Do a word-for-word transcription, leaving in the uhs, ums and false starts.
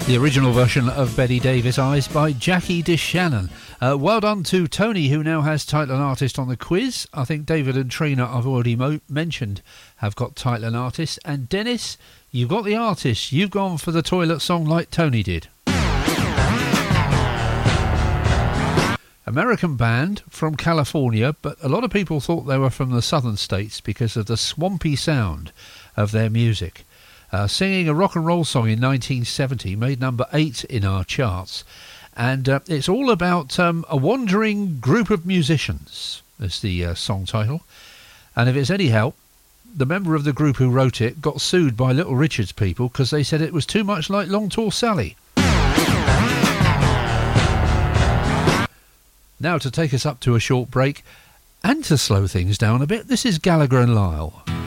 The original version of Betty Davis Eyes by Jackie DeShannon. Uh, well done to Tony, who now has Title and Artist on the quiz. I think David and Trina, I've already mo- mentioned, have got Title and Artist. And Dennis, you've got the artist. You've gone for the toilet song like Tony did. American band from California, but a lot of people thought they were from the southern states because of the swampy sound of their music. Uh, singing a rock and roll song in nineteen seventy, made number eight in our charts. And uh, it's all about um, a wandering group of musicians, is the uh, song title. And if it's any help, the member of the group who wrote it got sued by Little Richard's people because they said it was too much like Long Tall Sally. Now to take us up to a short break and to slow things down a bit, this is Gallagher and Lyle.